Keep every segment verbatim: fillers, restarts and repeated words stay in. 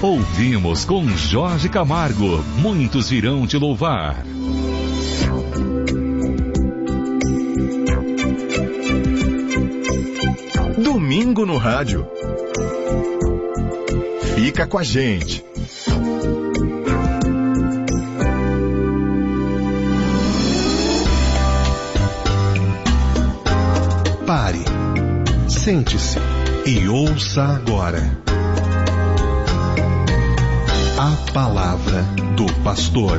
Ouvimos com Jorge Camargo, Muitos Virão Te Louvar. Domingo no rádio. Fica com a gente. Pare, sente-se e ouça agora a palavra do pastor.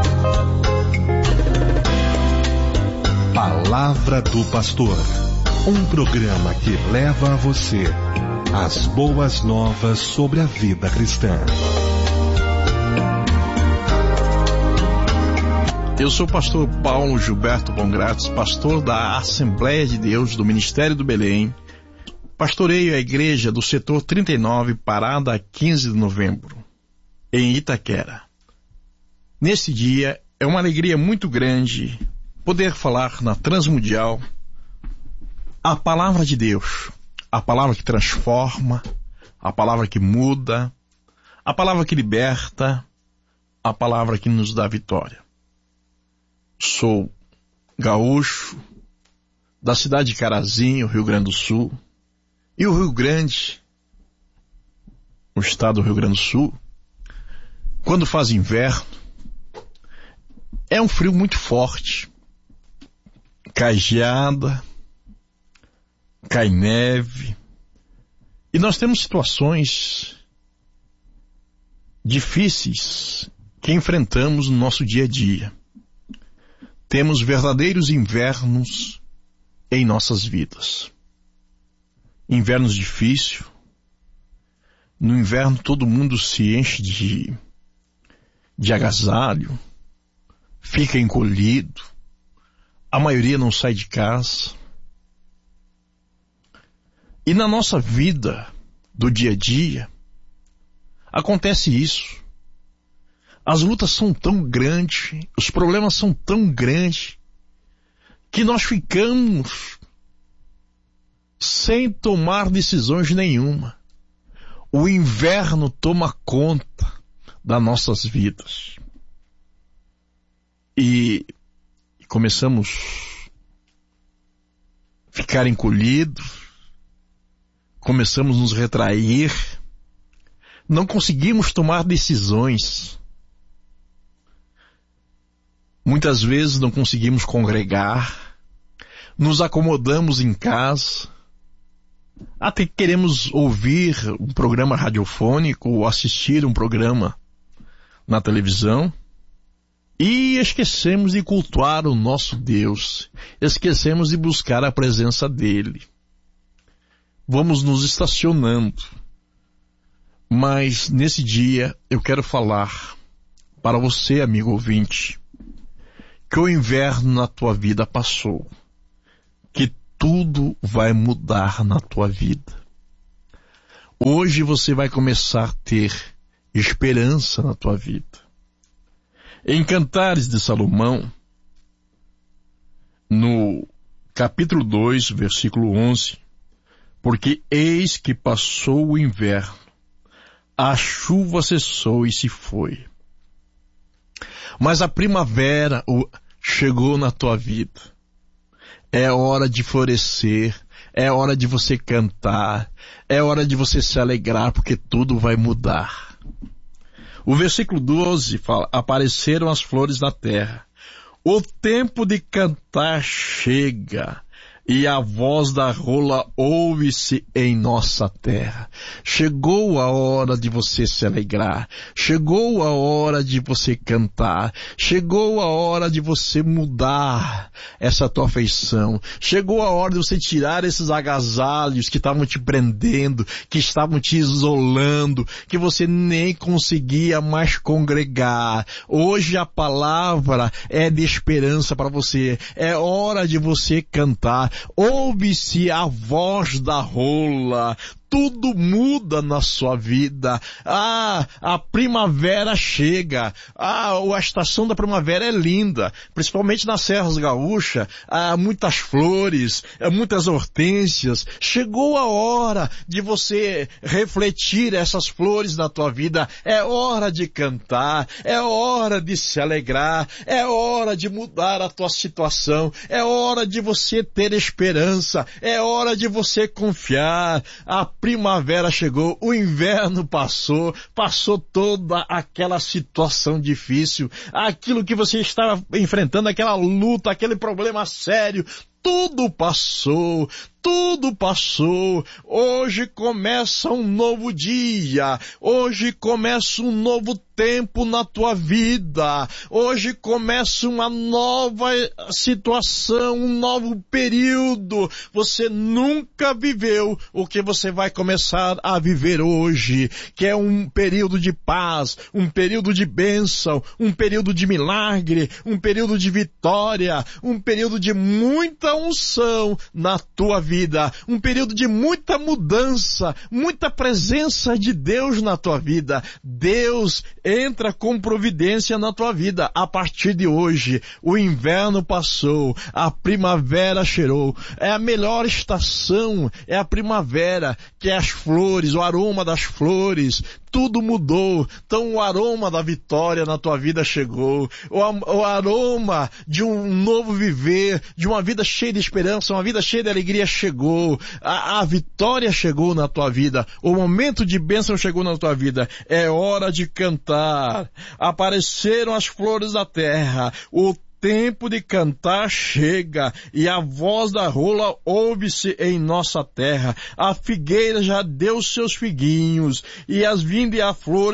Palavra do Pastor, um programa que leva a você as boas novas sobre a vida cristã. Eu sou o pastor Paulo Gilberto Bongrates, pastor da Assembleia de Deus do Ministério do Belém. Pastoreio a igreja do setor trinta e nove, parada quinze de novembro, em Itaquera. Nesse dia, é uma alegria muito grande poder falar na Transmundial a palavra de Deus, a palavra que transforma, a palavra que muda, a palavra que liberta, a palavra que nos dá vitória. Sou gaúcho, da cidade de Carazinho, Rio Grande do Sul. E o Rio Grande, o estado do Rio Grande do Sul, quando faz inverno, é um frio muito forte. Cai geada, cai neve. E nós temos situações difíceis que enfrentamos no nosso dia a dia. Temos verdadeiros invernos em nossas vidas. Invernos difíceis. No inverno todo mundo se enche de, de agasalho, fica encolhido, a maioria não sai de casa. E na nossa vida do dia a dia, acontece isso. As lutas são tão grandes, os problemas são tão grandes, que nós ficamos sem tomar decisões nenhuma. O inverno toma conta das nossas vidas. E começamos a ficar encolhidos, começamos a nos retrair, não conseguimos tomar decisões. Muitas vezes não conseguimos congregar, nos acomodamos em casa, até queremos ouvir um programa radiofônico ou assistir um programa na televisão e esquecemos de cultuar o nosso Deus, esquecemos de buscar a presença dele. Vamos nos estacionando, mas nesse dia eu quero falar para você, amigo ouvinte, que o inverno na tua vida passou, que tudo vai mudar na tua vida. Hoje você vai começar a ter esperança na tua vida. Em Cantares de Salomão, no capítulo dois, versículo onze, porque eis que passou o inverno, a chuva cessou e se foi. Mas a primavera chegou na tua vida. É hora de florescer, é hora de você cantar, é hora de você se alegrar, porque tudo vai mudar. O versículo doze fala, apareceram as flores da terra. O tempo de cantar chega, e a voz da rola ouve-se em nossa terra. Chegou a hora de você se alegrar. Chegou a hora de você cantar. Chegou a hora de você mudar essa tua afeição. Chegou a hora de você tirar esses agasalhos que estavam te prendendo, que estavam te isolando, que você nem conseguia mais congregar. Hoje a palavra é de esperança para você. É hora de você cantar. Ouve-se a voz da rola. tudo muda na sua vida. Ah, a primavera chega. Ah, a estação da primavera é linda, principalmente nas Serras Gaúchas. Há muitas flores, muitas hortênsias. Chegou a hora de você refletir essas flores na tua vida. É hora de cantar, é hora de se alegrar, é hora de mudar a tua situação, é hora de você ter esperança, é hora de você confiar. A primavera chegou, o inverno passou, passou toda aquela situação difícil, aquilo que você estava enfrentando, aquela luta, aquele problema sério, tudo passou, tudo passou. Hoje começa um novo dia, hoje começa um novo tempo na tua vida, hoje começa uma nova situação, um novo período. Você nunca viveu o que você vai começar a viver hoje, que é um período de paz, um período de bênção, um período de milagre, um período de vitória, um período de muita unção na tua vida, um período de muita mudança, muita presença de Deus na tua vida. Deus entra com providência na tua vida. A partir de hoje, o inverno passou, a primavera cheirou. É a melhor estação, é a primavera, que é as flores, o aroma das flores. Tudo mudou. Então o aroma da vitória na tua vida chegou. O, o aroma de um novo viver, de uma vida cheia de esperança, uma vida cheia de alegria chegou. A, a vitória chegou na tua vida. O momento de bênção chegou na tua vida. É hora de cantar. Apareceram as flores da terra. O tempo de cantar chega, e a voz da rola ouve-se em nossa terra. A figueira já deu seus figuinhos, e as vindas e a flor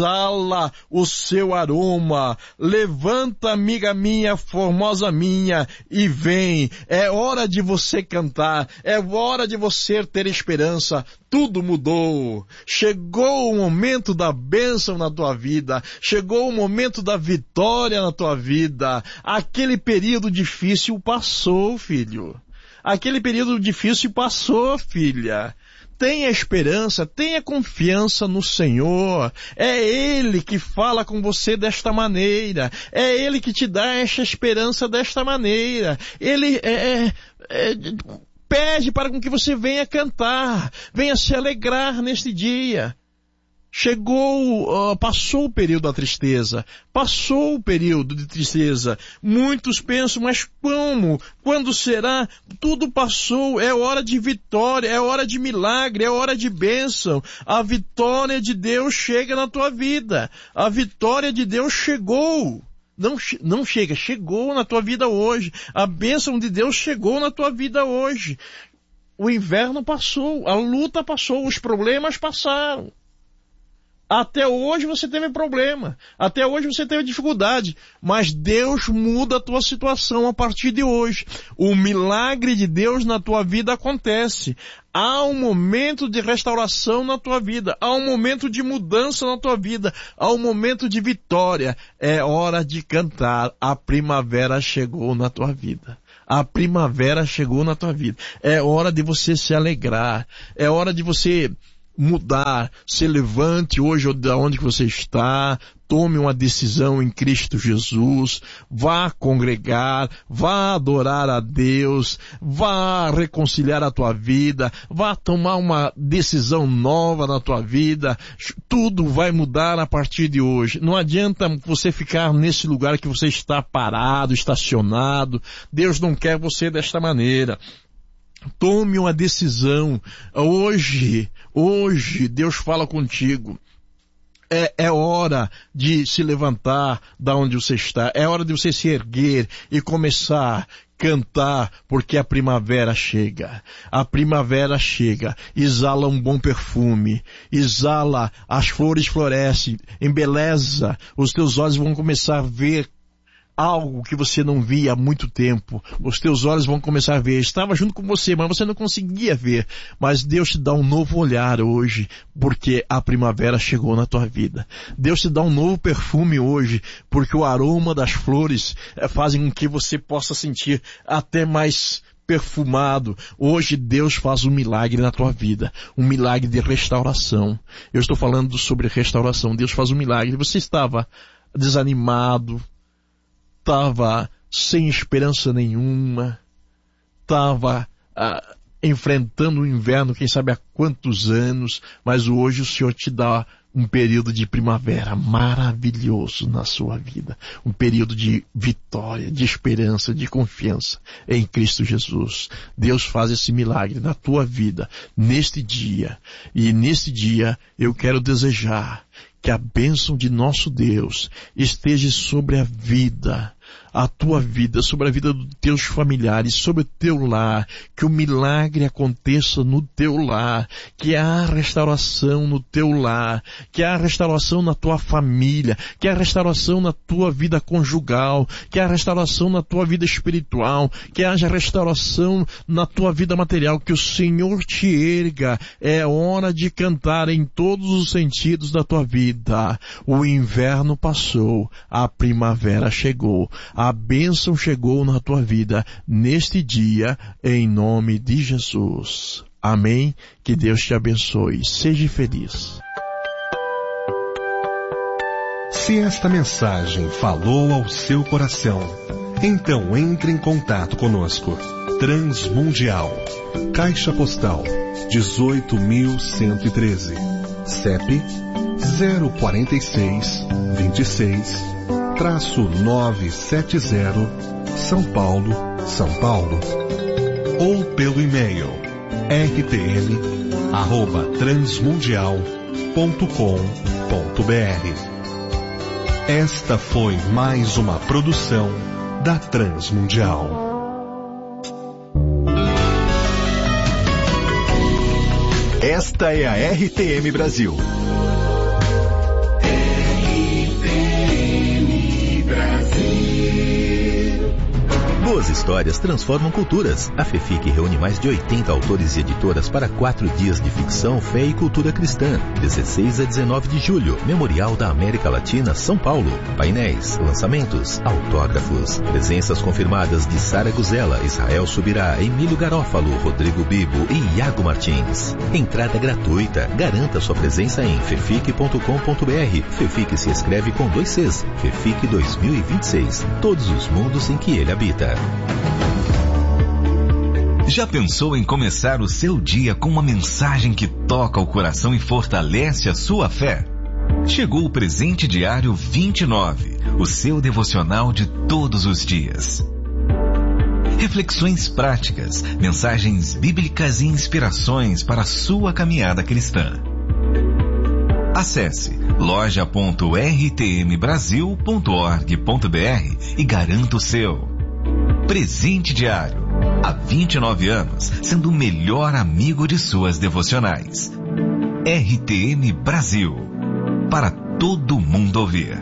exala o seu aroma. Levanta, amiga minha, formosa minha, e vem. É hora de você cantar, é hora de você ter esperança. Tudo mudou. Chegou o momento da bênção na tua vida. Chegou o momento da vitória na tua vida. Aquele período difícil passou, filho. Aquele período difícil passou, filha. Tenha esperança, tenha confiança no Senhor. É Ele que fala com você desta maneira. É Ele que te dá esta esperança desta maneira. Ele é... é, é pede para que você venha cantar, venha se alegrar neste dia. Chegou, uh, passou o período da tristeza, passou o período de tristeza. Muitos pensam, mas como? Quando será? Tudo passou, é hora de vitória, é hora de milagre, é hora de bênção. A vitória de Deus chega na tua vida, a vitória de Deus chegou. Não, não chega, chegou na tua vida hoje. A bênção de Deus chegou na tua vida hoje. O inverno passou, a luta passou, os problemas passaram. Até hoje você teve problema, até hoje você teve dificuldade, mas Deus muda a tua situação a partir de hoje. O milagre de Deus na tua vida acontece. Há um momento de restauração na tua vida, há um momento de mudança na tua vida, há um momento de vitória. É hora de cantar. A primavera chegou na tua vida. A primavera chegou na tua vida. É hora de você se alegrar. É hora de você mudar. Se levante hoje de onde você está. Tome uma decisão em Cristo Jesus. Vá congregar. Vá adorar a Deus. Vá reconciliar a tua vida. Vá tomar uma decisão nova na tua vida. Tudo vai mudar a partir de hoje. Não adianta você ficar nesse lugar que você está parado, estacionado. Deus não quer você desta maneira. Tome uma decisão. Hoje, hoje, Deus fala contigo. É, é hora de se levantar da onde você está. É hora de você se erguer e começar a cantar, porque a primavera chega. A primavera chega. Exala um bom perfume. Exala, as flores florescem. Embeleza. Os teus olhos vão começar a ver algo que você não via há muito tempo. Os teus olhos vão começar a ver. Estava junto com você, mas você não conseguia ver. Mas Deus te dá um novo olhar hoje, porque a primavera chegou na tua vida. Deus te dá um novo perfume hoje, porque o aroma das flores fazem com que você possa sentir até mais perfumado. Hoje Deus faz um milagre na tua vida, um milagre de restauração. Eu estou falando sobre restauração. Deus faz um milagre. Você estava desanimado, estava sem esperança nenhuma, estava ah, enfrentando o inverno, quem sabe há quantos anos, mas hoje o Senhor te dá um período de primavera maravilhoso na sua vida. Um período de vitória, de esperança, de confiança em Cristo Jesus. Deus faz esse milagre na tua vida, neste dia. E neste dia eu quero desejar que a bênção de nosso Deus esteja sobre a vida, a tua vida, sobre a vida dos teus familiares, sobre o teu lar, que o milagre aconteça no teu lar, que há restauração no teu lar, que há restauração na tua família, que há restauração na tua vida conjugal, que há restauração na tua vida espiritual, que haja restauração na tua vida material, que o Senhor te erga. É hora de cantar em todos os sentidos da tua vida. O inverno passou, a primavera chegou. A bênção chegou na tua vida neste dia, em nome de Jesus. Amém? Que Deus te abençoe. Seja feliz. Se esta mensagem falou ao seu coração, então entre em contato conosco. Transmundial, Caixa Postal dezoito mil cento e treze, C E P zero quatro seis, vinte e seis, traço novecentos e setenta, São Paulo, São Paulo. Ou pelo e-mail r t m arroba transmundial ponto com ponto b r. Esta foi mais uma produção da Transmundial. Esta é a R T M Brasil. Boas histórias transformam culturas. A FEFIC reúne mais de oitenta autores e editoras para quatro dias de ficção, fé e cultura cristã. dezesseis a dezenove de julho, Memorial da América Latina, São Paulo. Painéis, lançamentos, autógrafos. Presenças confirmadas de Sara Guzela, Israel Subirá, Emílio Garófalo, Rodrigo Bibo e Iago Martins. Entrada gratuita. Garanta sua presença em fefic ponto com ponto b r. FEFIC se escreve com dois Cs. FEFIC dois mil e vinte e seis. Todos os mundos em que ele habita. Já pensou em começar o seu dia com uma mensagem que toca o coração e fortalece a sua fé? Chegou o Presente Diário vinte e nove, o seu devocional de todos os dias. Reflexões práticas, mensagens bíblicas e inspirações para a sua caminhada cristã. Acesse loja ponto r t m brasil ponto org ponto b r e garanta o seu. Presente Diário. Há vinte e nove anos, sendo o melhor amigo de suas devocionais. R T M Brasil. Para todo mundo ouvir.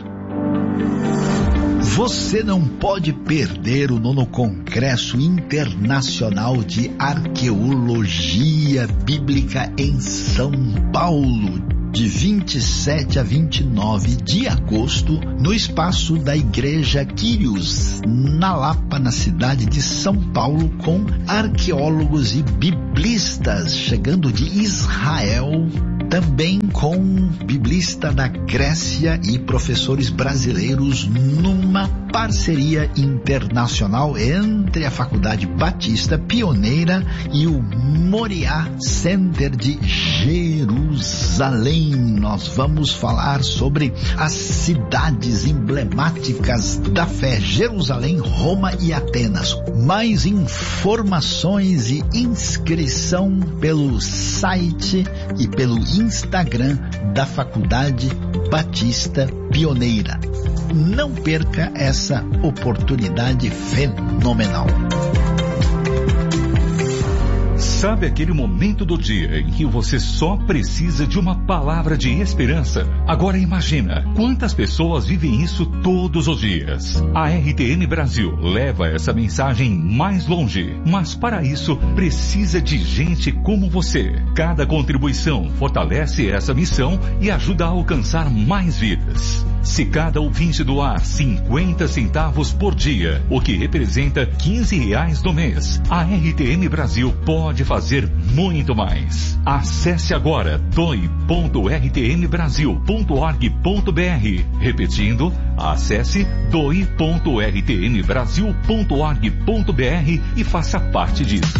Você não pode perder o nono Congresso Internacional de Arqueologia Bíblica em São Paulo, de vinte e sete a vinte e nove de agosto, no espaço da Igreja Quírios, na Lapa, na cidade de São Paulo, com arqueólogos e biblistas chegando de Israel, também com biblista da Grécia e professores brasileiros, numa parceria internacional entre a Faculdade Batista Pioneira e o Moriá Center de Jerusalém. Nós vamos falar sobre as cidades emblemáticas da fé: Jerusalém, Roma e Atenas. Mais informações e inscrição pelo site e pelo Instagram da Faculdade Batista Pioneira. Não perca essa oportunidade fenomenal. Sabe aquele momento do dia em que você só precisa de uma palavra de esperança? Agora imagina quantas pessoas vivem isso todos os dias. A R T M Brasil leva essa mensagem mais longe, mas para isso precisa de gente como você. Cada contribuição fortalece essa missão e ajuda a alcançar mais vidas. Se cada ouvinte doar cinquenta centavos por dia, o que representa quinze reais no mês, a R T M Brasil pode fazer muito mais. Acesse agora doe ponto r t m brasil ponto org ponto b r. Repetindo, acesse doe ponto r t m brasil ponto org ponto b r e faça parte disso.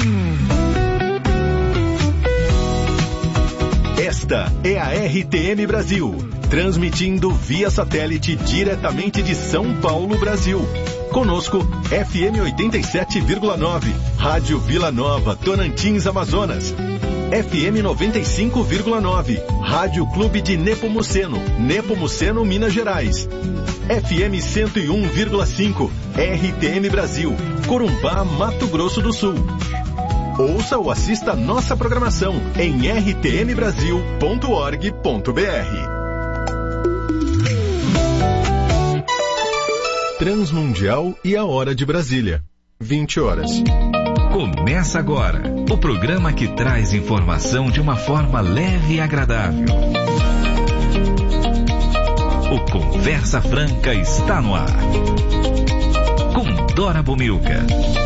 Esta é a R T M Brasil, transmitindo via satélite diretamente de São Paulo, Brasil. Conosco, F M oitenta e sete vírgula nove, Rádio Vila Nova, Tocantins, Amazonas. F M noventa e cinco vírgula nove, Rádio Clube de Nepomuceno, Nepomuceno, Minas Gerais. F M cento e um vírgula cinco, R T M Brasil, Corumbá, Mato Grosso do Sul. Ouça ou assista nossa programação em r t m brasil ponto org ponto b r. Transmundial e a Hora de Brasília, vinte horas. Começa agora o programa que traz informação de uma forma leve e agradável. O Conversa Franca está no ar. Com Dora Bomilca.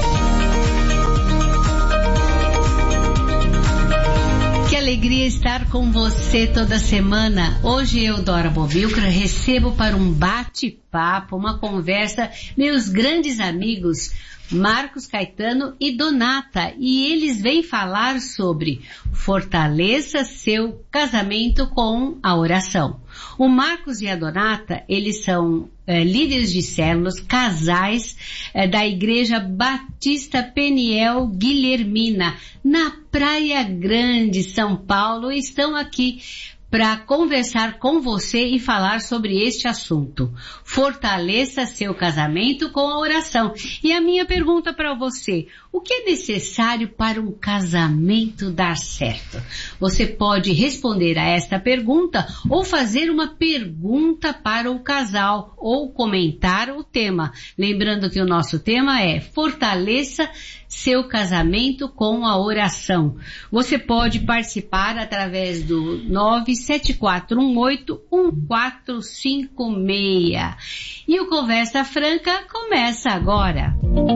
Que alegria estar com você toda semana. Hoje eu, Dora Bomilca, recebo para um bate-papo, uma conversa, meus grandes amigos Marcos Caetano e Donata, e eles vêm falar sobre fortaleça seu casamento com a oração. O Marcos e a Donata, eles são é, líderes de células, casais é, da Igreja Batista Peniel Guilhermina, na Praia Grande, São Paulo, e estão aqui para conversar com você e falar sobre este assunto. Fortaleça seu casamento com a oração. E a minha pergunta para você, o que é necessário para um casamento dar certo? Você pode responder a esta pergunta ou fazer uma pergunta para o casal ou comentar o tema. Lembrando que o nosso tema é fortaleça seu casamento com a oração. Você pode participar através do nove sete quatro um oito um quatro cinco seis. E o Conversa Franca começa agora.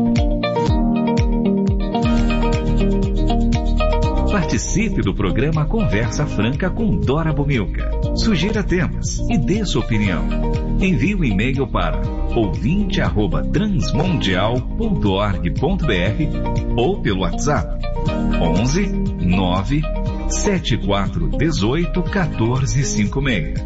Participe do programa Conversa Franca com Dora Bomilca. Sugira temas e dê sua opinião. Envie um e-mail para ouvinte arroba transmundial ponto org ponto b r ou pelo WhatsApp onze nove sete quatro um oito um quatro cinco seis.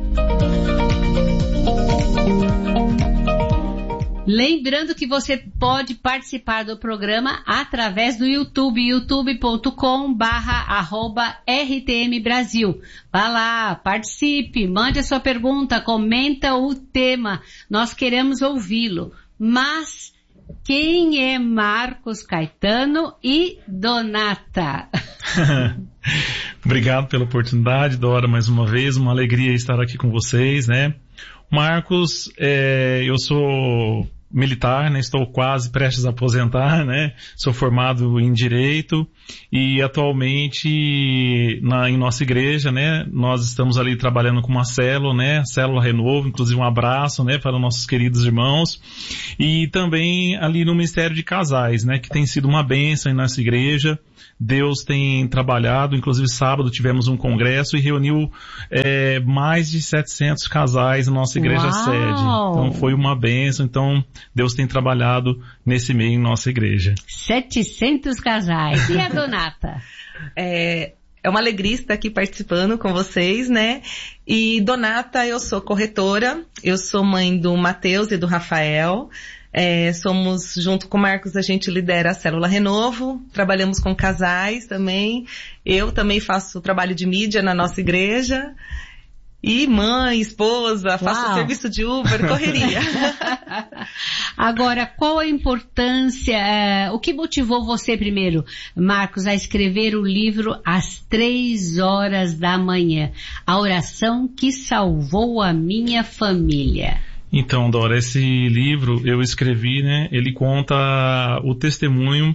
Lembrando que você pode participar do programa através do YouTube, youtube ponto com barra arroba R T M Brasil. Vá lá, participe, mande a sua pergunta, comenta o tema, nós queremos ouvi-lo. Mas quem é Marcos Caetano e Donata? Obrigado pela oportunidade, Dora, mais uma vez, uma alegria estar aqui com vocês, né? Marcos, é, eu sou militar, né? Estou quase prestes a aposentar, né? Sou formado em Direito e atualmente na, em nossa igreja, né? Nós estamos ali trabalhando com uma célula, né? Célula Renovo, inclusive um abraço, né? Para nossos queridos irmãos e também ali no Ministério de Casais, né? Que tem sido uma bênção em nossa igreja. Deus tem trabalhado, inclusive sábado tivemos um congresso e reuniu é, mais de setecentos casais na nossa igreja Uau! sede. Então foi uma bênção, então Deus tem trabalhado nesse meio em nossa igreja. setecentos casais. E a Donata? É, é uma alegria estar aqui participando com vocês, né? E Donata, eu sou corretora, eu sou mãe do Matheus e do Rafael. É, somos, junto com o Marcos, a gente lidera a Célula Renovo, trabalhamos com casais também, eu também faço trabalho de mídia na nossa igreja, e mãe, esposa, faço Uau. serviço de Uber, correria. Agora, qual a importância, uh, o que motivou você primeiro, Marcos, a escrever o livro às três horas da manhã? A oração que salvou a minha família. Então, Dora, esse livro eu escrevi, né, ele conta o testemunho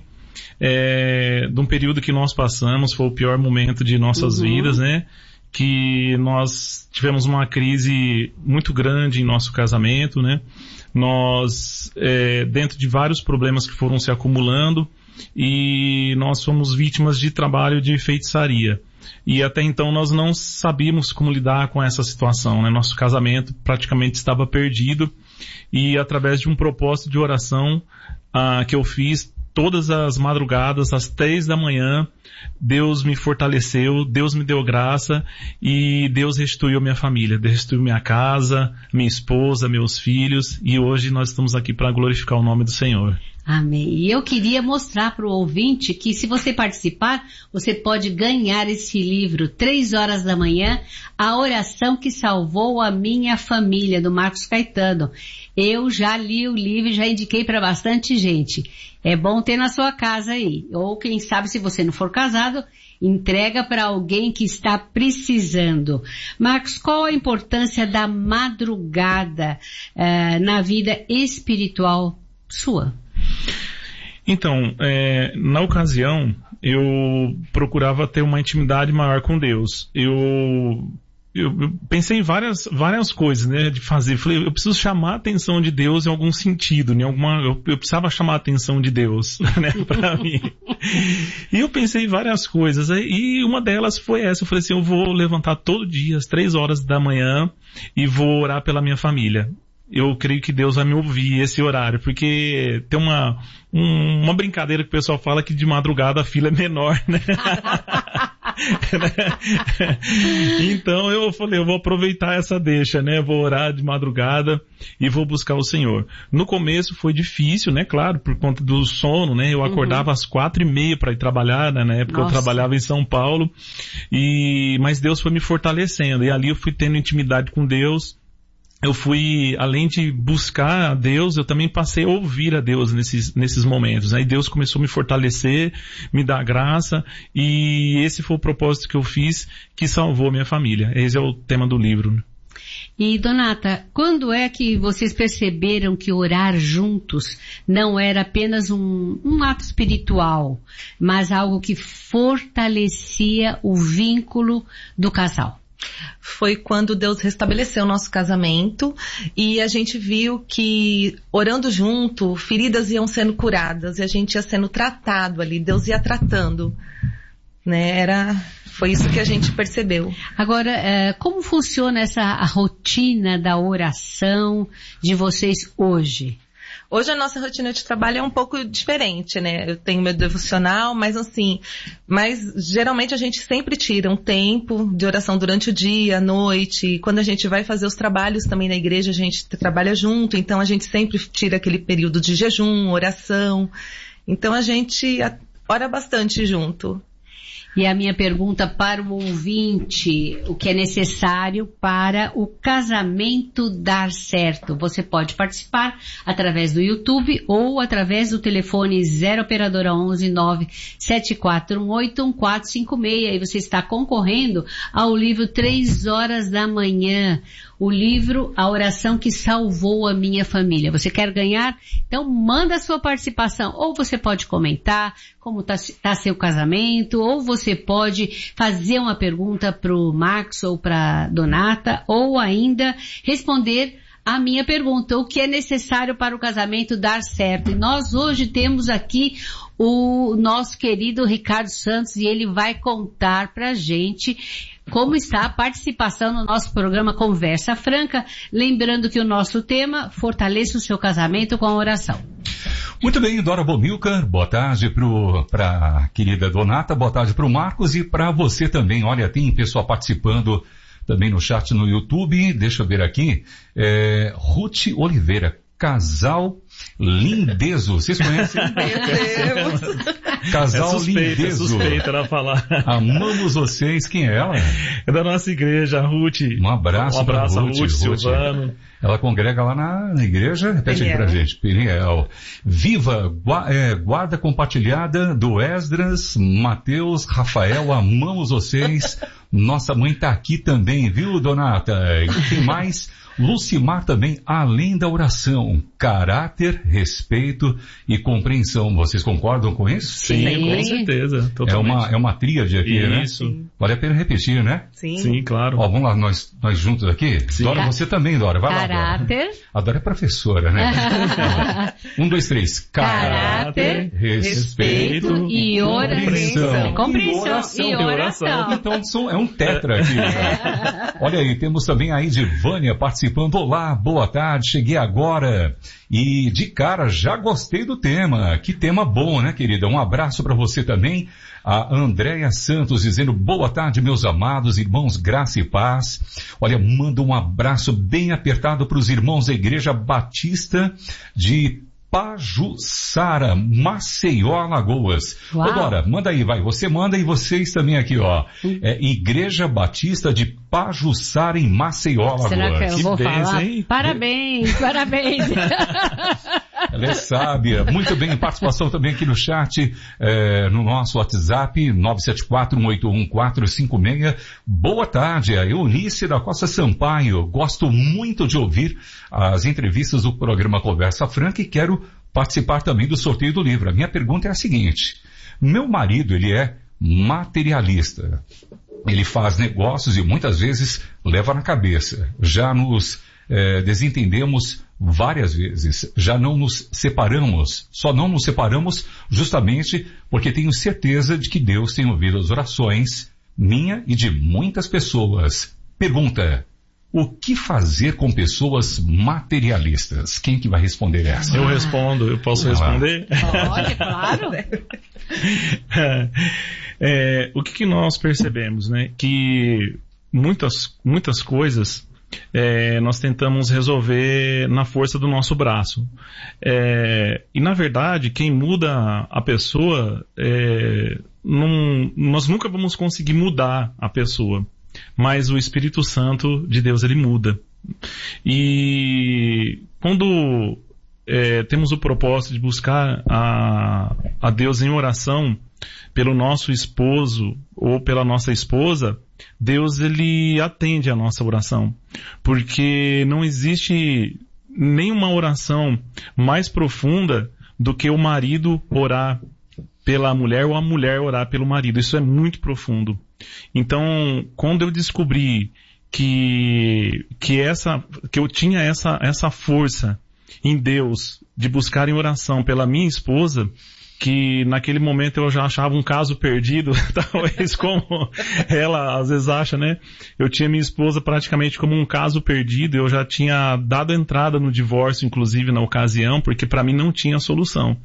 é, de um período que nós passamos, foi o pior momento de nossas uhum. vidas, né? Que nós tivemos uma crise muito grande em nosso casamento, né? Nós, é, dentro de vários problemas que foram se acumulando, e nós fomos vítimas de trabalho de feitiçaria. E até então nós não sabíamos como lidar com essa situação, né? Nosso casamento praticamente estava perdido, e através de um propósito de oração ah, que eu fiz todas as madrugadas, às três da manhã, Deus me fortaleceu, Deus me deu graça e Deus restituiu minha família, restituiu minha casa, minha esposa, meus filhos, e hoje nós estamos aqui para glorificar o nome do Senhor. Amém. E eu queria mostrar para o ouvinte que se você participar, você pode ganhar esse livro, Três Horas da Manhã, A Oração que Salvou a Minha Família, do Marcos Caetano. Eu já li o livro e já indiquei para bastante gente. É bom ter na sua casa aí. Ou quem sabe, se você não for casado, entrega para alguém que está precisando. Marcos, qual a importância da madrugada uh, na vida espiritual sua? Então, é, na ocasião, eu procurava ter uma intimidade maior com Deus. Eu, eu, eu pensei em várias, várias coisas, né, de fazer. Falei, eu preciso chamar a atenção de Deus em algum sentido, em alguma, eu, eu precisava chamar a atenção de Deus, né, pra mim. E eu pensei em várias coisas, e uma delas foi essa. Eu falei assim, eu vou levantar todo dia às três horas da manhã e vou orar pela minha família. Eu creio que Deus vai me ouvir esse horário, porque tem uma, um, uma brincadeira que o pessoal fala que de madrugada a fila é menor, né? Então eu falei, eu vou aproveitar essa deixa, né? Vou orar de madrugada e vou buscar o Senhor. No começo foi difícil, né? Claro, por conta do sono, né? Eu acordava uhum. às quatro e meia para ir trabalhar, né? Na época Nossa. Eu trabalhava em São Paulo, e, mas Deus foi me fortalecendo, e ali eu fui tendo intimidade com Deus. Eu fui, além de buscar a Deus, eu também passei a ouvir a Deus nesses, nesses momentos. Aí Deus começou a me fortalecer, me dar graça, e esse foi o propósito que eu fiz, que salvou a minha família. Esse é o tema do livro. E, Donata, quando é que vocês perceberam que orar juntos não era apenas um, um ato espiritual, mas algo que fortalecia o vínculo do casal? Foi quando Deus restabeleceu o nosso casamento, e a gente viu que, orando junto, feridas iam sendo curadas, e a gente ia sendo tratado ali, Deus ia tratando, né? Era, foi isso que a gente percebeu. Agora, como funciona essa a rotina da oração de vocês hoje? Hoje a nossa rotina de trabalho é um pouco diferente, né? Eu tenho meu devocional, mas assim, mas geralmente a gente sempre tira um tempo de oração durante o dia, à noite. Quando a gente vai fazer os trabalhos também na igreja, a gente trabalha junto, então a gente sempre tira aquele período de jejum, oração. Então a gente ora bastante junto. E a minha pergunta para o ouvinte, o que é necessário para o casamento dar certo? Você pode participar através do YouTube ou através do telefone zero operadora onze nove sete quatro um oito um quatro cinco seis. E você está concorrendo ao livro Três Horas da Manhã. O livro A Oração que Salvou a Minha Família. Você quer ganhar? Então manda a sua participação. Ou você pode comentar como está tá seu casamento, ou você pode fazer uma pergunta para o Marcos ou para Donata, ou ainda responder a minha pergunta, o que é necessário para o casamento dar certo. E nós hoje temos aqui o nosso querido Ricardo Santos, e ele vai contar pra gente como está a participação no nosso programa Conversa Franca, lembrando que o nosso tema, fortaleça o seu casamento com a oração. Muito bem, Dora Bomilcar, boa tarde para a querida Donata, boa tarde para o Marcos e para você também. Olha, tem pessoal participando também no chat no YouTube, deixa eu ver aqui, é, Ruth Oliveira, Casal Lindezo. Vocês conhecem? Casal é suspeita, Lindezo. É suspeita ela falar. Amamos vocês. Quem é ela? É da nossa igreja, a Ruth. Um abraço, um abraço pra a Ruth, Ruth, Ruth Silvano. Ela congrega lá na igreja, repete aí pra gente, Peniel. Viva, gua, é, guarda compartilhada do Esdras, Mateus, Rafael, amamos vocês. Nossa mãe tá aqui também, viu, Donata? E tem mais? Lucimar também, além da oração, caráter, respeito e compreensão. Vocês concordam com isso? Sim, Sim. com certeza. É uma, é uma tríade aqui, isso. né? Isso. Vale a pena repetir, né? Sim. Sim, claro. Ó, vamos lá, nós, nós juntos aqui? Sim. Dora, você também, Dora. Vai caráter. lá, Dora. A Dora é professora, né? um, dois, três. Caráter, respeito, respeito e oração. Compreensão. E oração. E oração. Então, são, é um tetra aqui. Né? Olha aí, temos também a Edivânia participando. Olá, boa tarde, cheguei agora e de cara já gostei do tema. Que tema bom, né, querida? Um abraço para você também. A Andréia Santos dizendo boa tarde, meus amados irmãos, graça e paz. Olha, manda um abraço bem apertado para os irmãos da Igreja Batista de Pajuçara, Maceió, Alagoas. Ô, Dora, manda aí, vai. Você manda e vocês também aqui, ó. É Igreja Batista de Pajuçara, em Maceió, Alagoas. Será que eu que vou bem, falar? Hein? Parabéns, parabéns. Ela é sábia. Muito bem, participação também aqui no chat, é, no nosso WhatsApp, nove sete quatro, um oito um, quatro cinco seis. Boa tarde, a Eunice da Costa Sampaio. Gosto muito de ouvir as entrevistas do programa Conversa Franca e quero participar também do sorteio do livro. A minha pergunta é a seguinte. Meu marido, ele é materialista. Ele faz negócios e muitas vezes leva na cabeça. Já nos é, desentendemos várias vezes. Já não nos separamos. Só não nos separamos justamente porque tenho certeza de que Deus tem ouvido as orações minha e de muitas pessoas. Pergunta. O que fazer com pessoas materialistas? Quem que vai responder essa? Eu respondo, eu posso responder? Pode, claro. é, o que, que nós percebemos, né? Que muitas, muitas coisas é, nós tentamos resolver na força do nosso braço. É, e na verdade, quem muda a pessoa, é, não, nós nunca vamos conseguir mudar a pessoa. Mas o Espírito Santo de Deus, ele muda. E quando é, temos o propósito de buscar a, a Deus em oração pelo nosso esposo ou pela nossa esposa, Deus, ele atende a nossa oração. Porque não existe nenhuma oração mais profunda do que o marido orar pela mulher ou a mulher orar pelo marido. Isso é muito profundo. Então, quando eu descobri que, que, essa, que eu tinha essa, essa força em Deus de buscar em oração pela minha esposa, que naquele momento eu já achava um caso perdido, talvez como ela às vezes acha, né? Eu tinha minha esposa praticamente como um caso perdido, eu já tinha dado entrada no divórcio, inclusive na ocasião, porque para mim não tinha solução.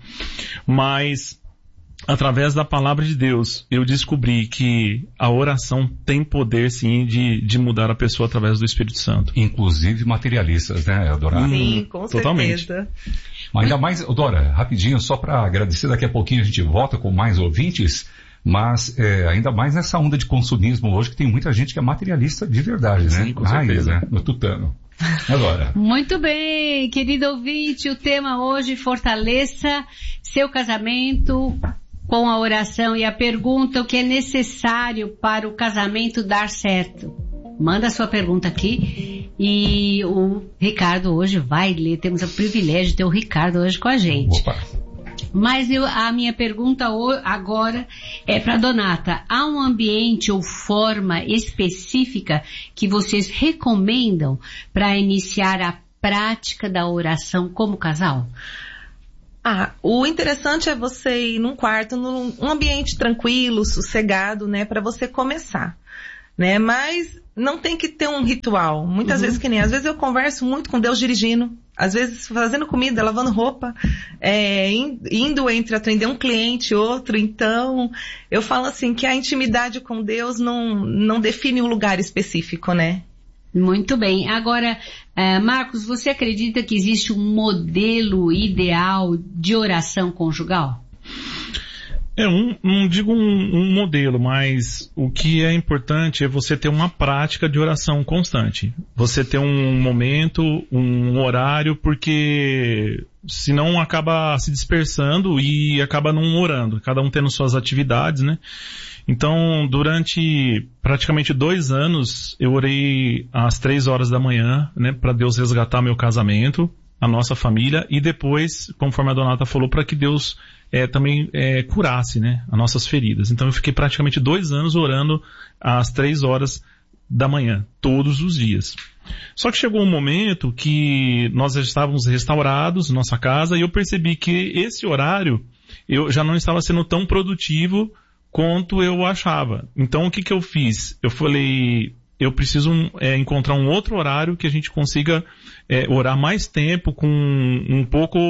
Mas através da palavra de Deus, eu descobri que a oração tem poder, sim, de, de mudar a pessoa através do Espírito Santo. Inclusive materialistas, né, Dora? Sim, com certeza. Totalmente. Mas ainda mais, Dora, rapidinho, só para agradecer, daqui a pouquinho a gente volta com mais ouvintes, mas é, ainda mais nessa onda de consumismo hoje, que tem muita gente que é materialista de verdade, né? Sim, com certeza. Raiz, né? No tutano. Agora. Muito bem, querido ouvinte, o tema hoje, fortaleça seu casamento com a oração e a pergunta, o que é necessário para o casamento dar certo? Manda a sua pergunta aqui e o Ricardo hoje vai ler, temos o privilégio de ter o Ricardo hoje com a gente. Opa. Mas eu, a minha pergunta agora é para Donata. Há um ambiente ou forma específica que vocês recomendam para iniciar a prática da oração como casal? Ah, o interessante é você ir num quarto, num um ambiente tranquilo, sossegado, né, para você começar, né, mas não tem que ter um ritual, muitas uhum. vezes que nem, às vezes eu converso muito com Deus dirigindo, às vezes fazendo comida, lavando roupa, é, indo entre atender um cliente, outro, então, eu falo assim, que a intimidade com Deus não, não define um lugar específico, né. Muito bem. Agora, uh, Marcos, você acredita que existe um modelo ideal de oração conjugal? É, um, não digo um, um modelo, mas o que é importante é você ter uma prática de oração constante. Você ter um momento, um horário, porque senão acaba se dispersando e acaba não orando, cada um tendo suas atividades, né? Então, durante praticamente dois anos, eu orei às três horas da manhã, né, para Deus resgatar meu casamento, a nossa família, e depois, conforme a Donata falou, para que Deus é, também é, curasse, né, as nossas feridas. Então, eu fiquei praticamente dois anos orando às três horas da manhã, todos os dias. Só que chegou um momento que nós já estávamos restaurados, nossa casa, e eu percebi que esse horário, eu já não estava sendo tão produtivo quanto eu achava. Então, o que que eu fiz? Eu falei, eu preciso é, encontrar um outro horário que a gente consiga é, orar mais tempo, com um pouco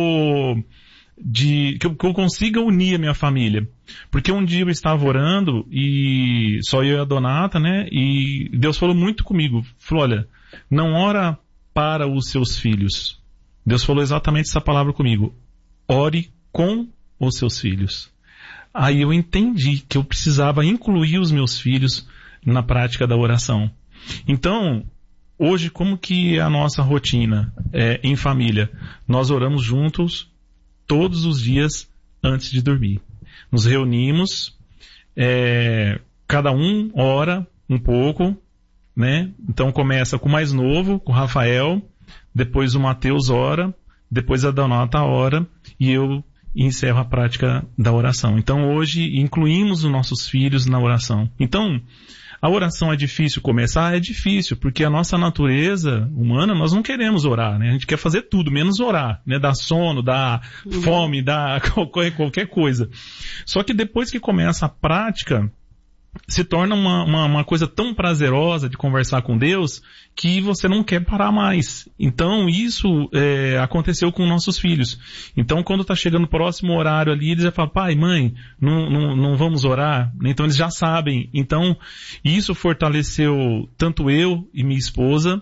de... Que eu, que eu consiga unir a minha família. Porque um dia eu estava orando, e só eu e a Donata, né? E Deus falou muito comigo. Falou, olha, não ora para os seus filhos. Deus falou exatamente essa palavra comigo. Ore com os seus filhos. Aí eu entendi que eu precisava incluir os meus filhos na prática da oração. Então, hoje, como que é a nossa rotina é, em família? Nós oramos juntos todos os dias antes de dormir. Nos reunimos, é, cada um ora um pouco, né? Então começa com o mais novo, com o Rafael, depois o Mateus ora, depois a Donata ora, e eu e encerro a prática da oração. Então hoje incluímos os nossos filhos na oração. Então, a oração é difícil começar? É difícil, porque a nossa natureza humana, nós não queremos orar, né? A gente quer fazer tudo, menos orar, né? Dar sono, dar fome, dar qualquer, qualquer coisa. Só que depois que começa a prática, se torna uma, uma, uma coisa tão prazerosa de conversar com Deus que você não quer parar mais. Então isso é, aconteceu com nossos filhos. Então quando está chegando o próximo horário ali, eles já falam, pai, mãe, não, não, não vamos orar? Então eles já sabem. Então isso fortaleceu tanto eu e minha esposa,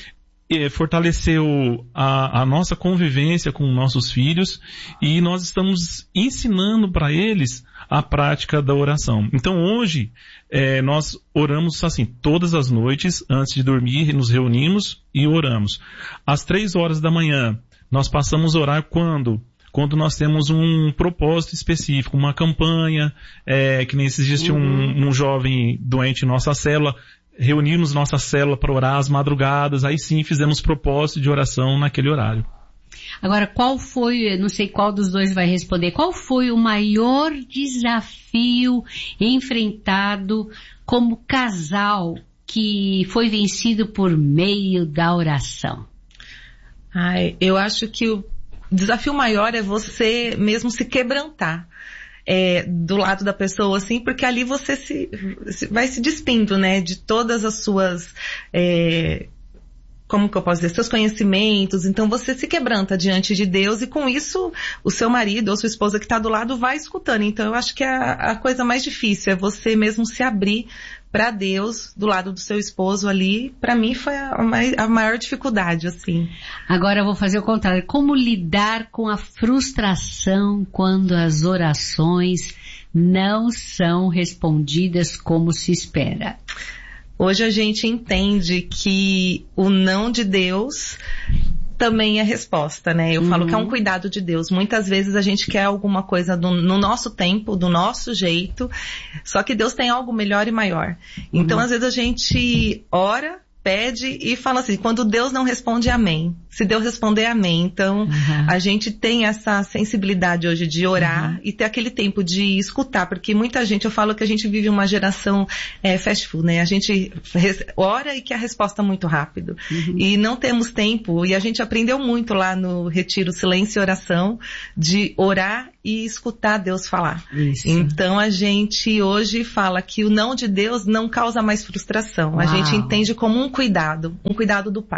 fortaleceu a, a nossa convivência com nossos filhos, e nós estamos ensinando para eles a prática da oração. Então hoje é, nós oramos assim todas as noites antes de dormir, nos reunimos e oramos. Às três horas da manhã nós passamos a orar quando? Quando nós temos um propósito específico, uma campanha, é, que nesses dias tinha um, um jovem doente em nossa célula. Reunimos nossa célula para orar às madrugadas, aí sim fizemos propósito de oração naquele horário. Agora, qual foi, não sei qual dos dois vai responder, qual foi o maior desafio enfrentado como casal que foi vencido por meio da oração? Ai, eu acho que o desafio maior é você mesmo se quebrantar. É, do lado da pessoa, assim, porque ali você se, se vai se despindo, né, de todas as suas, é, como que eu posso dizer, seus conhecimentos. Então você se quebranta diante de Deus, e com isso o seu marido ou sua esposa que está do lado vai escutando. Então eu acho que a, a coisa mais difícil é você mesmo se abrir para Deus do lado do seu esposo ali. Para mim foi a, a maior dificuldade, assim. Agora eu vou fazer o contrário. Como lidar com a frustração quando as orações não são respondidas como se espera? Hoje a gente entende que o não de Deus também é resposta, né? Eu uhum. falo que é um cuidado de Deus. Muitas vezes a gente quer alguma coisa do, no nosso tempo, do nosso jeito, só que Deus tem algo melhor e maior. Então, uhum. às vezes a gente ora, pede e fala assim, quando Deus não responde, amém. Se Deus responder, amém. Então, uhum. a gente tem essa sensibilidade hoje de orar uhum. e ter aquele tempo de escutar, porque muita gente, eu falo que a gente vive uma geração é, fast food, né? A gente ora e quer a resposta muito rápido. Uhum. E não temos tempo, e a gente aprendeu muito lá no Retiro Silêncio e Oração, de orar e escutar Deus falar. Isso. Então a gente hoje fala que o não de Deus não causa mais frustração. Uau. A gente entende como um cuidado, um cuidado do Pai.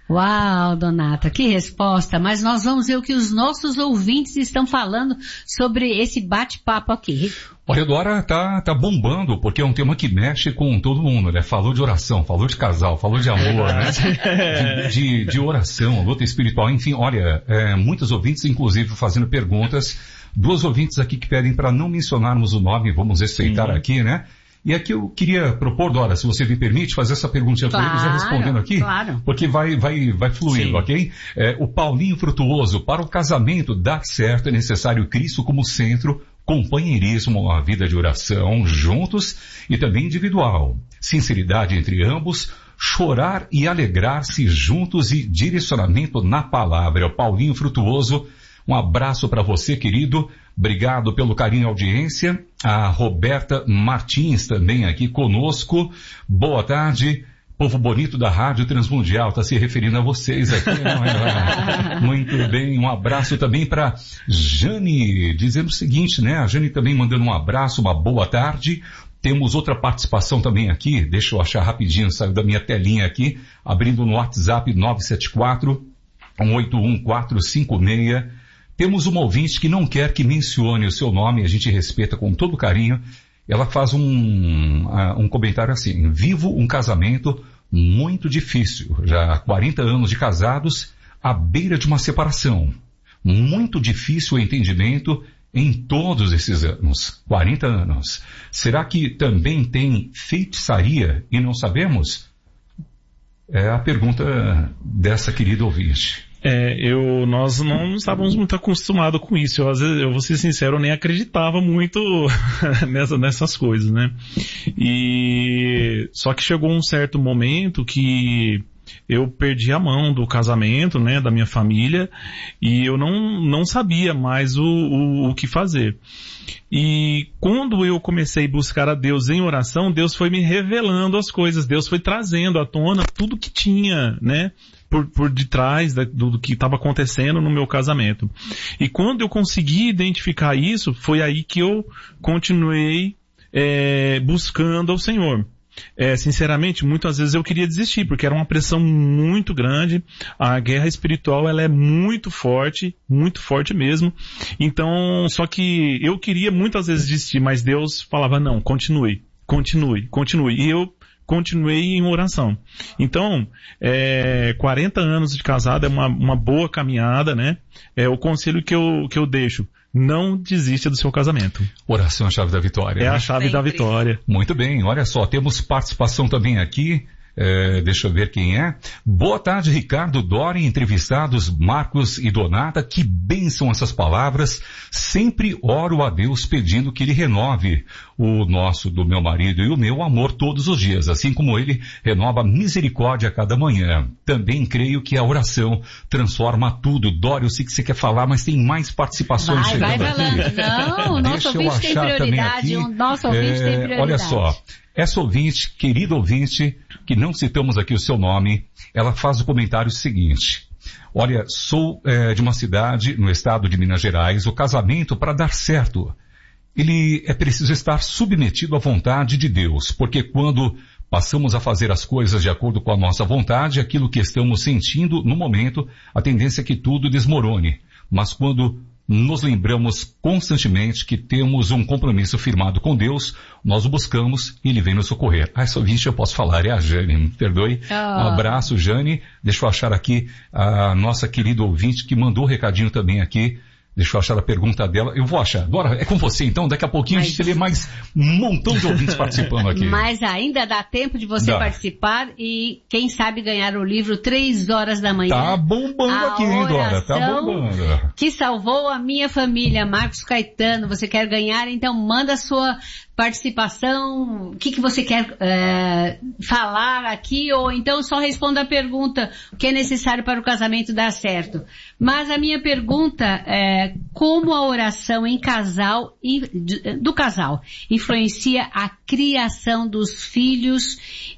Uau, Donata, que resposta. Mas nós vamos ver o que os nossos ouvintes estão falando sobre esse bate-papo aqui. Olha, Dora, tá, tá bombando, porque é um tema que mexe com todo mundo, né? Falou de oração, falou de casal, falou de amor, né? De, de, de oração, luta espiritual, enfim, olha, é, muitos ouvintes, inclusive, fazendo perguntas. Duas ouvintes aqui que pedem para não mencionarmos o nome, vamos respeitar Sim. aqui, né? E aqui eu queria propor, Dora, se você me permite, fazer essa perguntinha claro, para eles, já respondendo aqui, claro. Porque vai, vai, vai fluindo, Sim. ok? É, o Paulinho Frutuoso, para o casamento dar certo é necessário Cristo como centro, companheirismo, uma vida de oração juntos e também individual, sinceridade entre ambos, chorar e alegrar-se juntos e direcionamento na palavra. É o Paulinho Frutuoso. Um abraço para você, querido. Obrigado pelo carinho e audiência. A Roberta Martins também aqui conosco. Boa tarde. Povo bonito da Rádio Transmundial está se referindo a vocês aqui. Muito bem. Um abraço também para Jane, dizendo o seguinte, né? A Jane também mandando um abraço, uma boa tarde. Temos outra participação também aqui. Deixa eu achar rapidinho, saiu da minha telinha aqui. Abrindo no WhatsApp nove sete quatro, um oito um quatro cinco seis. Temos uma ouvinte que não quer que mencione o seu nome, a gente respeita com todo carinho. Ela faz um, uh, um comentário assim: vivo um casamento muito difícil, já há quarenta anos de casados, à beira de uma separação. Muito difícil o entendimento em todos esses anos, quarenta anos. Será que também tem feitiçaria e não sabemos? É a pergunta dessa querida ouvinte. É, eu, nós não estávamos muito acostumados com isso. Eu, às vezes, eu vou ser sincero, eu nem acreditava muito nessa, nessas coisas, né? E, só que chegou um certo momento que eu perdi a mão do casamento, né, da minha família, e eu não, não sabia mais o, o, o que fazer. E quando eu comecei a buscar a Deus em oração, Deus foi me revelando as coisas, Deus foi trazendo à tona tudo que tinha, né, por, por detrás da, do, do que estava acontecendo no meu casamento. E quando eu consegui identificar isso, foi aí que eu continuei é, buscando ao Senhor. É, sinceramente, muitas vezes eu queria desistir, porque era uma pressão muito grande. A guerra espiritual, ela é muito forte, muito forte mesmo. Então, só que eu queria muitas vezes desistir, mas Deus falava, não, continue, continue, continue. E eu continuei em oração. Então, é, quarenta anos de casado é uma, uma boa caminhada, né? É o conselho que eu, que eu deixo. Não desista do seu casamento. Oração é a chave da vitória. É né? a chave Sempre. da vitória. Muito bem, olha só, temos participação também aqui. É, deixa eu ver quem é. Boa tarde, Ricardo, Dori, entrevistados Marcos e Donata. Que bênção essas palavras. Sempre oro a Deus pedindo que Ele renove o nosso, do meu marido e o meu amor todos os dias, assim como Ele renova a misericórdia a cada manhã. Também creio que a oração transforma tudo. Dori, eu sei que você quer falar, mas tem mais participações vai, chegando vai falando. aqui. Não, o nosso ouvinte tem prioridade. O nosso ouvinte é, tem prioridade. Olha só. Essa ouvinte, querida ouvinte, que não citamos aqui o seu nome, ela faz o comentário seguinte. Olha, sou é, de uma cidade no estado de Minas Gerais. O casamento, para dar certo, ele é preciso estar submetido à vontade de Deus, porque quando passamos a fazer as coisas de acordo com a nossa vontade, aquilo que estamos sentindo no momento, a tendência é que tudo desmorone. Mas quando nos lembramos constantemente que temos um compromisso firmado com Deus, nós o buscamos e Ele vem nos socorrer. Ah, essa ouvinte eu posso falar, é a Jane, me perdoe. Oh. Um abraço, Jane. Deixa eu achar aqui a nossa querida ouvinte que mandou o recadinho também aqui. Deixa eu achar a pergunta dela. Eu vou achar. Dora, é com você então. Daqui a pouquinho Mas... a gente lê mais um montão de ouvintes participando aqui. Mas ainda dá tempo de você dá. participar e, quem sabe, ganhar o livro Três Horas da Manhã. Tá bombando a aqui, hein, Dora? Tá bombando. Que salvou a minha família. Marcos Caetano, você quer ganhar? Então manda a sua participação, o que, que você quer é, falar aqui, ou então só responda a pergunta, o que é necessário para o casamento dar certo. Mas a minha pergunta é, como a oração em casal, do casal, influencia a criação dos filhos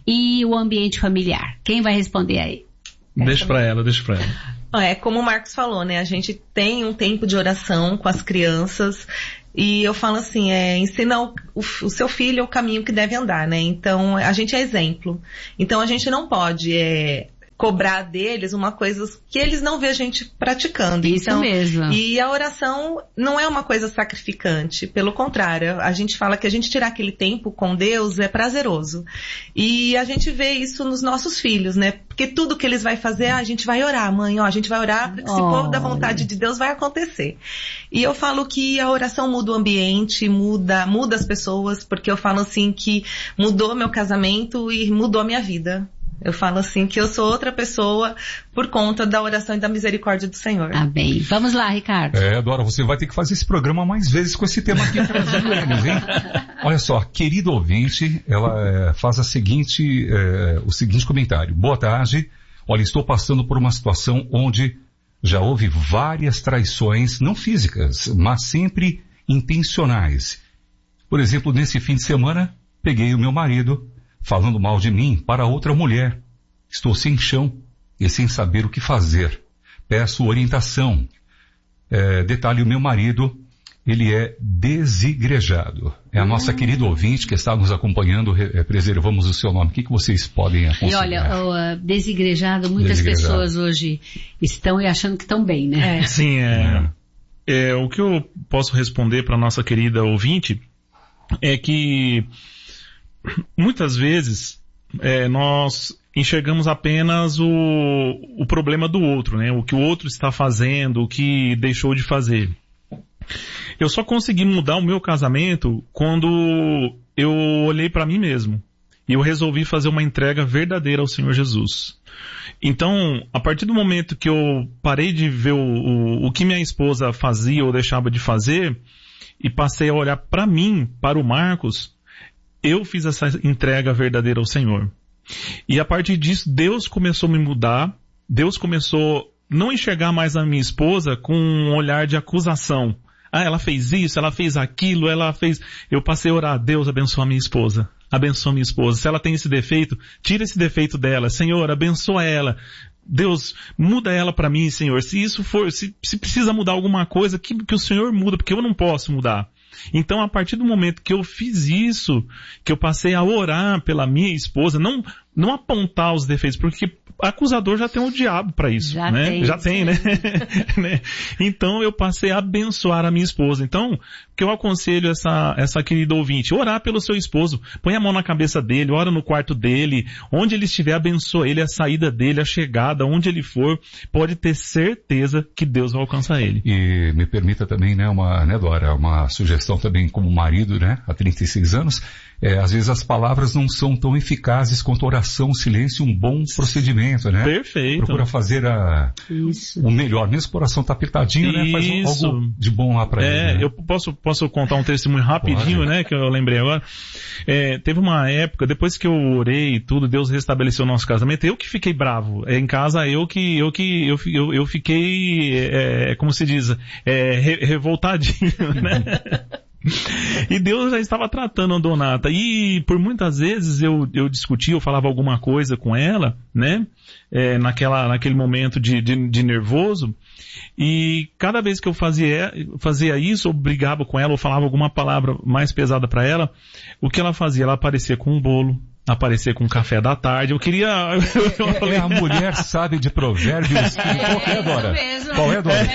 e o ambiente familiar? Quem vai responder aí? Deixa para ela, deixa para ela. É, como o Marcos falou, né, a gente tem um tempo de oração com as crianças. E eu falo assim, é, ensina o, o, o seu filho o caminho que deve andar, né? Então, a gente é exemplo. Então, a gente não pode é, cobrar deles uma coisa que eles não vê a gente praticando. Isso então, mesmo. E a oração não é uma coisa sacrificante, pelo contrário, a gente fala que a gente tirar aquele tempo com Deus é prazeroso. E a gente vê isso nos nossos filhos, né? Porque tudo que eles vão fazer, ah, a gente vai orar, mãe, ó, a gente vai orar, porque se for da vontade de Deus vai acontecer. E eu falo que a oração muda o ambiente, muda, muda as pessoas, porque eu falo assim que mudou meu casamento e mudou a minha vida. Eu falo assim que eu sou outra pessoa por conta da oração e da misericórdia do Senhor. Amém. Vamos lá, Ricardo. É, Dora, você vai ter que fazer esse programa mais vezes com esse tema aqui trazendo eles, hein? Olha só, querido ouvinte, ela é, faz a seguinte, é, o seguinte comentário. Boa tarde. Olha, estou passando por uma situação onde já houve várias traições, não físicas, mas sempre intencionais. Por exemplo, nesse fim de semana, peguei o meu marido falando mal de mim para outra mulher. Estou sem chão e sem saber o que fazer. Peço orientação. É, detalhe, o meu marido, ele é desigrejado. É a hum. nossa querida ouvinte que está nos acompanhando, é, preservamos o seu nome. O que, que vocês podem aconselhar? E olha, o, uh, desigrejado, muitas desigrejado. pessoas hoje estão e achando que estão bem, né? É. Sim, é, é. O que eu posso responder para a nossa querida ouvinte é que muitas vezes é, nós enxergamos apenas o, o problema do outro, né? O que o outro está fazendo, o que deixou de fazer. Eu só consegui mudar o meu casamento quando eu olhei para mim mesmo e eu resolvi fazer uma entrega verdadeira ao Senhor Jesus. Então, a partir do momento que eu parei de ver o, o, o que minha esposa fazia ou deixava de fazer e passei a olhar para mim, para o Marcos, eu fiz essa entrega verdadeira ao Senhor. E a partir disso, Deus começou a me mudar. Deus começou a não enxergar mais a minha esposa com um olhar de acusação. Ah, ela fez isso, ela fez aquilo, ela fez... Eu passei a orar, Deus abençoa a minha esposa. Abençoa a minha esposa. Se ela tem esse defeito, tira esse defeito dela. Senhor, abençoa ela. Deus, muda ela para mim, Senhor. Se isso for, se, se precisa mudar alguma coisa, que, que o Senhor muda, porque eu não posso mudar. Então, a partir do momento que eu fiz isso, que eu passei a orar pela minha esposa, não, não apontar os defeitos, porque acusador já tem um diabo para isso, já né? Tem, já tem, né? né? Então, eu passei a abençoar a minha esposa. Então, o que eu aconselho essa, essa querida ouvinte, orar pelo seu esposo, põe a mão na cabeça dele, ora no quarto dele, onde ele estiver, abençoa ele, a saída dele, a chegada, onde ele for, pode ter certeza que Deus vai alcançar ele. E me permita também, né, uma, né, Dora, uma sugestão também como marido, né, há trinta e seis anos, é, às vezes as palavras não são tão eficazes quanto a oração, o silêncio, um bom procedimento, né? Perfeito. Procura fazer a, o melhor, mesmo que o coração tá apertadinho, né? Faz um, algo de bom lá pra é, ele. Né? Eu posso, posso contar um testemunho rapidinho, Pode. né, que eu lembrei agora. É, teve uma época, depois que eu orei e tudo, Deus restabeleceu o nosso casamento, eu que fiquei bravo. É, em casa, eu que, eu que, eu, eu, eu fiquei, é, como se diz, é, re, revoltadinho, né? E Deus já estava tratando a Donata. E por muitas vezes eu, eu discutia, eu falava alguma coisa com ela, né? É, naquela, naquele momento de, de, de nervoso. E cada vez que eu fazia, fazia isso, eu brigava com ela, ou falava alguma palavra mais pesada para ela, o que ela fazia? Ela aparecia com um bolo, aparecer com um café da tarde. Eu queria... É, é a mulher sabe de provérbios. É, qual é, Dora? Mesmo. Qual é, Dora?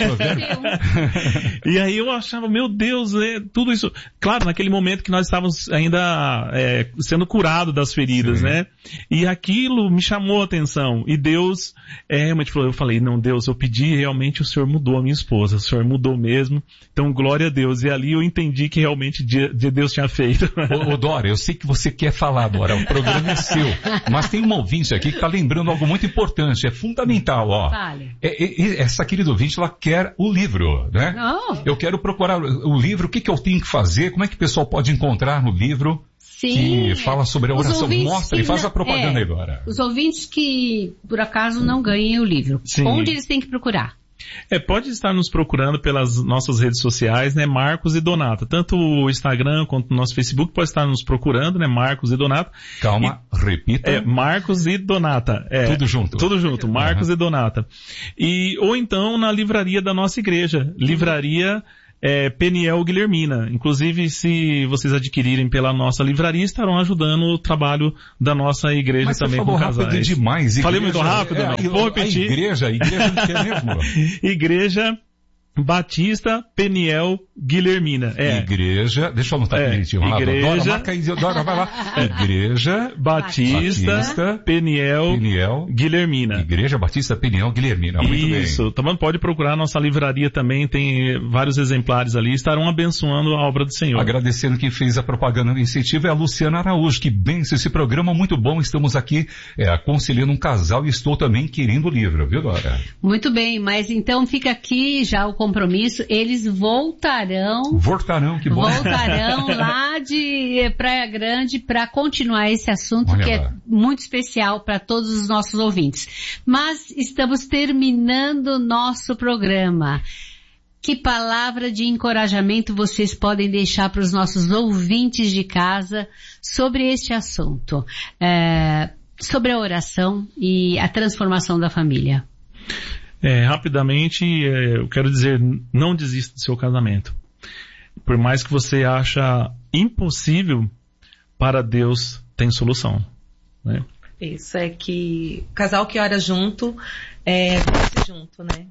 É. E aí eu achava, meu Deus, é, tudo isso... Claro, naquele momento que nós estávamos ainda é, sendo curados das feridas, Sim. né? E aquilo me chamou a atenção. E Deus é, realmente falou, eu falei, não, Deus, eu pedi, realmente o Senhor mudou a minha esposa. O Senhor mudou mesmo. Então, glória a Deus. E ali eu entendi que realmente Deus tinha feito. Ô, ô Dora, eu sei que você quer falar, Dora. O programa é seu. Mas tem uma ouvinte aqui que está lembrando algo muito importante, é fundamental, ó. Vale. É, é, essa querida ouvinte, ela quer o livro, né? Oh. Eu quero procurar o livro, o que, que eu tenho que fazer, como é que o pessoal pode encontrar no livro Sim, que fala sobre a oração. Mostra e faz a propaganda é, agora. Os ouvintes que, por acaso, não ganhem o livro, Sim. onde eles têm que procurar? É, pode estar nos procurando pelas nossas redes sociais, né, Marcos e Donata. Tanto o Instagram quanto o nosso Facebook pode estar nos procurando, né, Marcos e Donata. Calma, e, repita. É, Marcos e Donata. É, tudo junto. Tudo junto, Marcos uhum. e Donata. E, ou então na livraria da nossa igreja, livraria é Peniel Guilhermina. Inclusive, se vocês adquirirem pela nossa livraria, estarão ajudando o trabalho da nossa igreja. Mas também com casais. Rápido demais. Igreja, Falei muito rápido? É, não. Vou repetir. A igreja, a igreja não quer mesmo. Igreja Batista Peniel Guilhermina. É. Igreja, deixa eu anotar é. direitinho. Igreja, Dora, marca aí, Dora, vai lá. Igreja Batista, Batista Peniel, Peniel Guilhermina. Igreja Batista Peniel Guilhermina. Muito Isso. bem. Também pode procurar a nossa livraria também, tem vários exemplares ali, estarão abençoando a obra do Senhor. Agradecendo quem fez a propaganda do incentivo é a Luciana Araújo, que benção esse programa muito bom. Estamos aqui é, aconselhando um casal e estou também querendo o livro, viu, Dora? Muito bem, mas então fica aqui já o compromisso, eles voltarão. Voltarão, que bom. Voltarão lá de Praia Grande para continuar esse assunto. Olha que lá. É muito especial para todos os nossos ouvintes. Mas estamos terminando o nosso programa. Que palavra de encorajamento vocês podem deixar para os nossos ouvintes de casa sobre este assunto? É, sobre a oração e a transformação da família. É, rapidamente, é, eu quero dizer, não desista do seu casamento. Por mais que você acha impossível, para Deus tem solução. Né? Isso, é que o casal que ora junto, é, vence junto, né?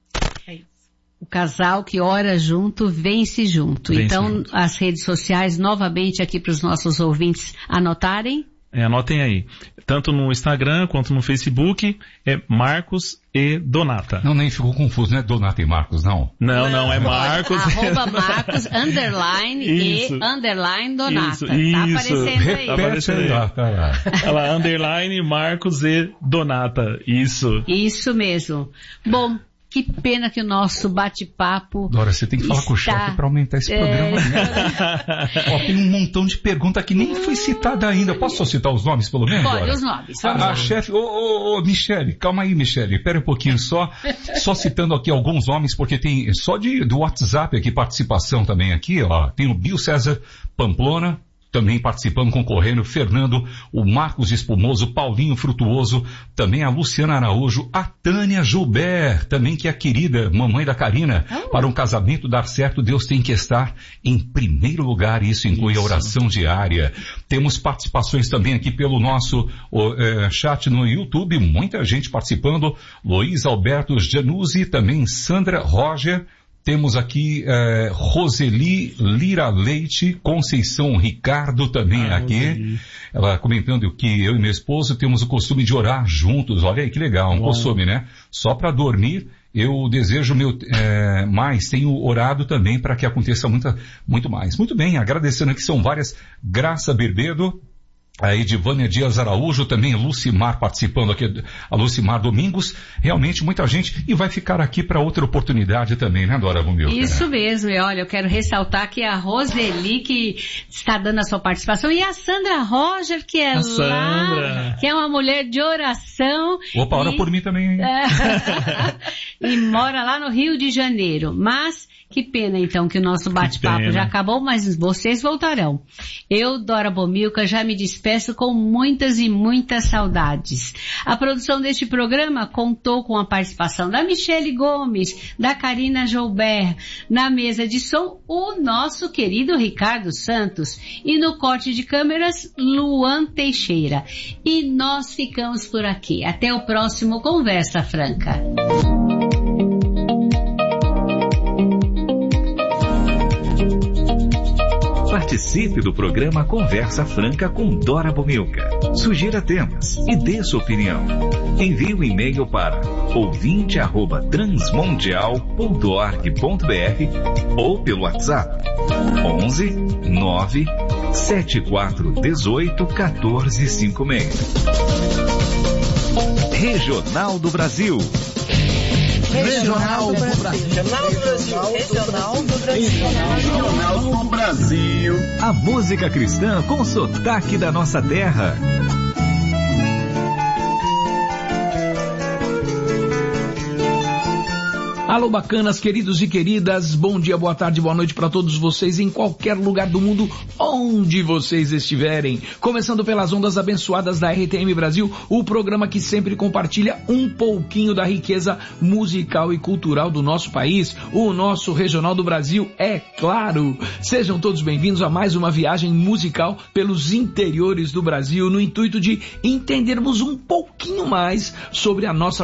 É isso. O casal que ora junto, vence junto. Vence então, junto. As redes sociais, novamente aqui para os nossos ouvintes anotarem. É, anotem aí. Tanto no Instagram quanto no Facebook, é Marcos e Donata. Não, nem ficou confuso, não é Donata e Marcos, não? Não, não, não é Marcos. Arroba Marcos, underline isso. e underline Donata. Isso, tá isso. aparecendo aí. Repete tá aparecendo aí. Lá, tá lá. Ela, underline Marcos e Donata. Isso. Isso mesmo. Bom, que pena que o nosso bate-papo... Dora, você tem que falar está... com o chefe para aumentar esse é... programa. Né? Ó, tem um montão de pergunta que nem foi citada ainda. Posso só citar os nomes, pelo menos? Pode, Dora? os nomes. A, a chefe... Ô, ô, ô, Michele, calma aí, Michele. Espera um pouquinho só. Só citando aqui alguns nomes, porque tem só de, do WhatsApp aqui, participação também aqui, ó. Tem o Bill César Pamplona, também participando, concorrendo, Fernando, o Marcos Espumoso, Paulinho Frutuoso, também a Luciana Araújo, a Tânia Gilbert, também que é a querida mamãe da Karina. Oh. Para um casamento dar certo, Deus tem que estar em primeiro lugar, e isso inclui isso. A oração diária. Temos participações também aqui pelo nosso o, é, chat no YouTube, muita gente participando, Luiz Alberto Januzzi, também Sandra Roger, temos aqui eh, Roseli Lira Leite, Conceição Ricardo também ah, aqui. Roseli. Ela comentando que eu e meu esposo temos o costume de orar juntos. Olha aí que legal, um Uau. costume, né? Só para dormir, eu desejo meu eh, mais, tenho orado também para que aconteça muita, muito mais. Muito bem, agradecendo aqui, são várias. Graça Berbedo, a Edivânia Dias Araújo, também Lucimar participando aqui, a Lucimar Domingos, realmente muita gente, e vai ficar aqui para outra oportunidade também, né, Dora Bumilca? Isso mesmo, e olha, eu quero ressaltar que a Roseli, que está dando a sua participação, e a Sandra Roger, que é a lá, Sandra. que é uma mulher de oração. Opa, e... ora por mim também. E mora lá no Rio de Janeiro, mas... Que pena, então, que o nosso bate-papo já acabou, mas vocês voltarão. Eu, Dora Bomilca, já me despeço com muitas e muitas saudades. A produção deste programa contou com a participação da Michele Gomes, da Karina Joubert, na mesa de som, o nosso querido Ricardo Santos, e no corte de câmeras, Luan Teixeira. E nós ficamos por aqui. Até o próximo Conversa Franca. Participe do programa Conversa Franca com Dora Bomilca. Sugira temas e dê sua opinião. Envie um e-mail para ouvinte arroba transmundial ponto org ponto br ou pelo WhatsApp onze nove sete quatro um oito um quatro cinco seis. Regional do Brasil. Regional do Brasil. Regional do Brasil. Regional do Brasil. Regional do Brasil. A música cristã com sotaque da nossa terra. Alô, bacanas, queridos e queridas, bom dia, boa tarde, boa noite para todos vocês em qualquer lugar do mundo onde vocês estiverem. Começando pelas ondas abençoadas da R T M Brasil, o programa que sempre compartilha um pouquinho da riqueza musical e cultural do nosso país, o nosso Regional do Brasil, é claro. Sejam todos bem-vindos a mais uma viagem musical pelos interiores do Brasil, no intuito de entendermos um pouquinho mais sobre a nossa